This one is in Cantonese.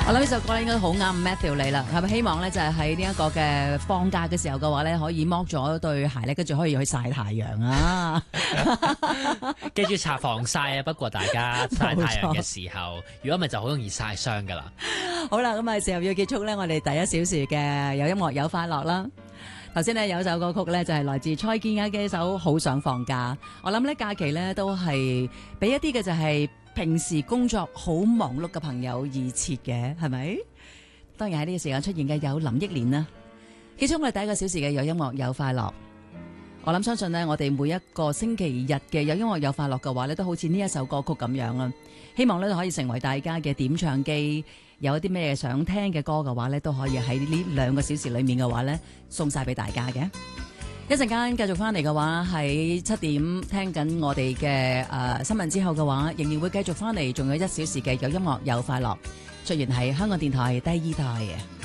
我諗呢首歌咧應該好啱 Matthew 你啦，係咪希望咧就係喺呢一個嘅放假嘅時候嘅話咧，可以剝咗對鞋咧，跟住可以去曬太陽啊！ 記住搽防曬啊！不過大家曬太陽嘅時候，如果唔係就好容易曬傷噶啦。 好啦，咁啊時候要結束咧，我哋第一小時嘅有音樂有快樂啦。頭先呢有首歌曲咧就係來自蔡健雅嘅一首《好想放假》。我諗咧假期咧都係俾一啲嘅就係平時工作好忙碌嘅朋友而設嘅，係咪？當然喺呢個時間出現嘅有林憶蓮啦。結束我哋第一個小時嘅有音樂有快樂。我諗相信呢，我哋每一個星期日嘅有音樂有快樂嘅話咧，都好似呢一首歌曲咁樣啦。希望咧可以成為大家嘅點唱機。有啲咩想聽嘅歌嘅話咧，都可以喺呢2個小時裏面嘅話咧，送晒俾大家嘅。一陣間繼續翻嚟嘅話，喺7點聽緊我哋嘅新聞之後嘅話，仍然會繼續翻嚟，仲有1小時嘅有音樂有快樂，出現喺香港電台第2台嘅。